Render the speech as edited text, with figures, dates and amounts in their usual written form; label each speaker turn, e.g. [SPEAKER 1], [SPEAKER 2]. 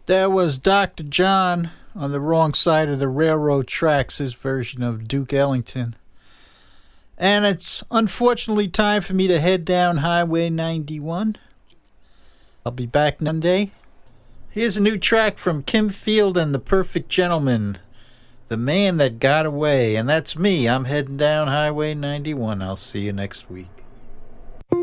[SPEAKER 1] There was Dr. John on the wrong side of the railroad tracks, his version of Duke Ellington. And it's unfortunately time for me to head down Highway 91. I'll be back Monday. Here's a new track from Kim Field and the Perfect Gentleman, The Man That Got Away. And that's me. I'm heading down Highway 91. I'll see you next week.